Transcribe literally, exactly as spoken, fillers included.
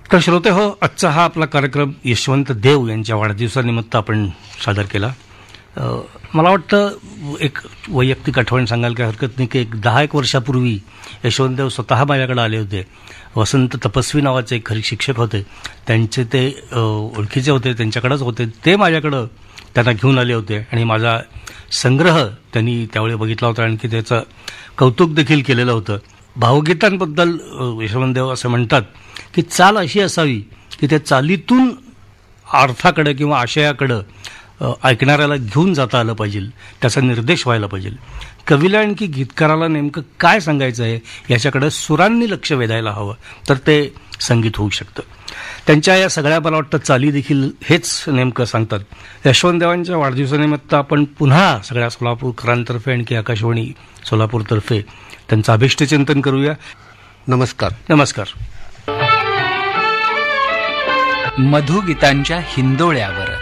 तर श्रोते हो, आजचा हा आपला कार्यक्रम यशवंत देव यांच्या वाढदिवसानिमित्त आपण सादर केला. मला वाटतं एक वैयक्तिक आठवण सांगायला काही हरकत नाही की एक दहा एक वर्षापूर्वी यशवंत देव स्वतः माझ्याकडे आले होते. वसंत तपस्वी नावाचे एक खरी शिक्षक होते, त्यांचे ते ओळखीचे होते, त्यांच्याकडेच होते. ते माझ्याकडं त्यांना घेऊन आले होते आणि माझा संग्रह त्यांनी त्यावेळी बघितला होता, आणखी त्याचं कौतुक देखील केलेलं होतं. भावगीतांबद्दल यशवंत देव असं म्हणतात की चाल अशी असावी की त्या चालीतून अर्थाकडं किंवा आशयाकडं ऐकणाऱ्याला घेऊन जाता आलं पाहिजे, त्याचा निर्देश व्हायला पाहिजे. कवीला आणखी गीतकाराला नेमकं काय सांगायचं आहे याच्याकडे सुरांनी लक्ष वेधायला हवं, तर ते संगीत होऊ शकतं. त्यांच्या या सगळ्या मला वाटतं चाली देखील हेच नेमकं सांगतात. यशवंतदेवांच्या वाढदिवसानिमित्त आपण पुन्हा सगळ्या सोलापूरकरांतर्फे आणखी आकाशवाणी सोलापूरतर्फे त्यांचं अभिष्टचिंतन करूया. नमस्कार. नमस्कार. मधुगीतांच्या हिंदोळ्यावर